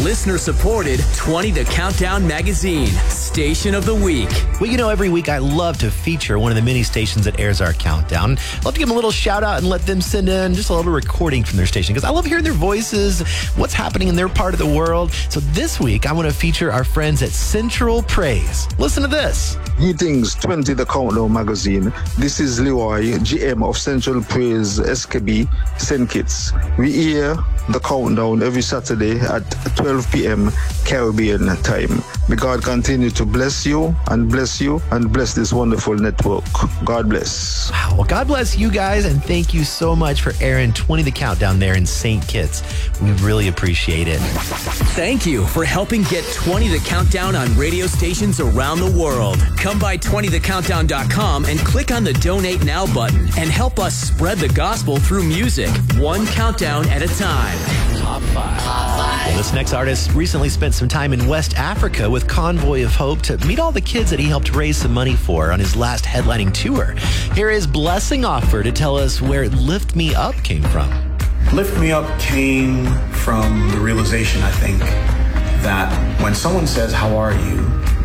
listener-supported 20 The Countdown magazine, Station of the Week. Well, you know, every week I love to feature one of the many stations that airs our countdown. I love to give them a little shout out and let them send in just a little recording from their station because I love hearing their voices, what's happening in their part of the world. So this week I want to feature our friends at Central Praise. Listen to this. Greetings, 20 The Countdown magazine. This is Leroy, GM of Central Praise SKB St. Kitts. We air the countdown every Saturday at 12 p.m. Caribbean time. May God continue to bless you and bless this wonderful network. God bless. Wow. Well, God bless you guys, and thank you so much for airing 20 The Countdown there in St. Kitts. We really appreciate it. Thank you for helping get 20 The Countdown on radio stations around the world. Come by 20thecountdown.com and click on the Donate Now button and help us spread the gospel through music, one countdown at a time. Top 5. Well, this next artist recently spent some time in West Africa with Convoy of Hope to meet all the kids that he helped raise some money for on his last headlining tour. Here is Blessing Offer to tell us where Lift Me Up came from. Lift Me Up came from the realization, I think, that when someone says, "How are you?"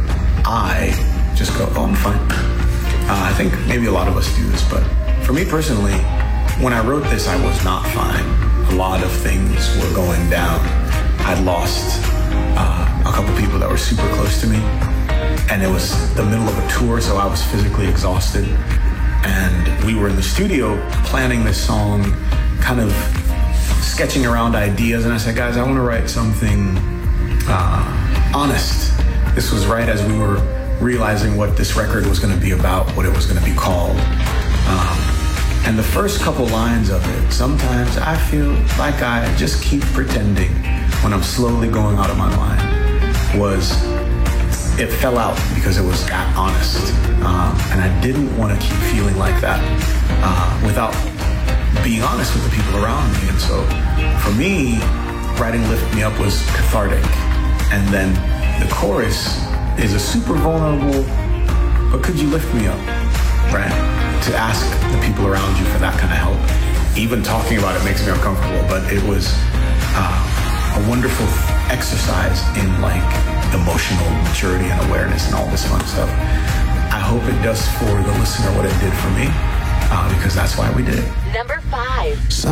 I just go, "Oh, I'm fine." I think maybe a lot of us do this, but for me personally, when I wrote this, I was not fine. A lot of things were going down. I'd lost a couple people that were super close to me, and it was the middle of a tour, so I was physically exhausted. And we were in the studio planning this song, kind of sketching around ideas, and I said, "Guys, I want to write something honest." This was right as we were realizing what this record was going to be about, what it was going to be called. And the first couple lines of it, sometimes I feel like I just keep pretending when I'm slowly going out of my mind, it fell out because it was that honest. And I didn't want to keep feeling like that without being honest with the people around me. And so for me, writing Lift Me Up was cathartic. And then the chorus is a super vulnerable, but could you lift me up, right? To ask the people around you for that kind of help. Even talking about it makes me uncomfortable, but it was a wonderful exercise in like emotional maturity and awareness and all this fun stuff. I hope it does for the listener what it did for me, because that's why we did it. Number 5.